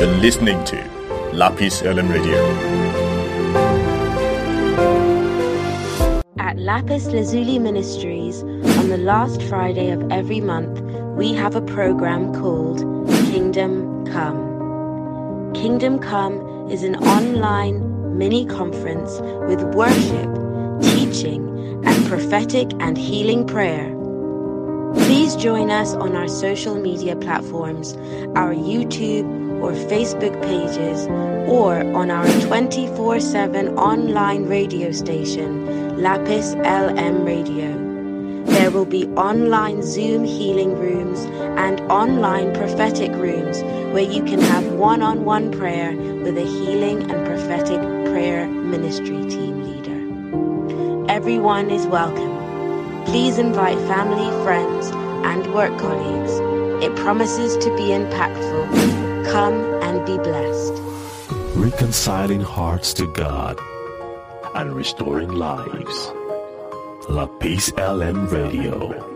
been listening to Lapis LM Radio. At Lapis Lazuli Ministries, on the last Friday of every month, we have a program called Kingdom Come. Kingdom Come is an online mini-conference with worship, teaching, and prophetic and healing prayer. Please join us on our social media platforms, our YouTube or Facebook pages, or on our 24/7 online radio station, Lapis LM Radio. There will be online Zoom healing rooms and online prophetic rooms where you can have one-on-one prayer with a healing and prophetic prayer ministry team leader. Everyone is welcome. Please invite family, friends, and work colleagues. It promises to be impactful. Come and be blessed. Reconciling hearts to God and restoring lives. Lapis LM Radio.